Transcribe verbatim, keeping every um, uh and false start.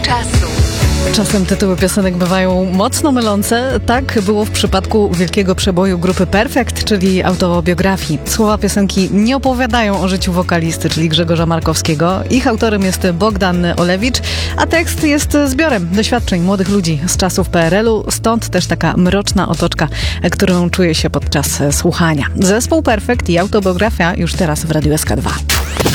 czasu. Czasem tytuły piosenek bywają mocno mylące. Tak było w przypadku wielkiego przeboju grupy Perfekt, czyli autobiografii. Słowa piosenki nie opowiadają o życiu wokalisty, czyli Grzegorza Markowskiego. Ich autorem jest Bogdan Olewicz, a tekst jest zbiorem doświadczeń młodych ludzi z czasów P R L u, stąd też taka mroczna otoczka, którą czuje się podczas słuchania. Zespół Perfekt i autobiografia już teraz w Radiu S K dwa.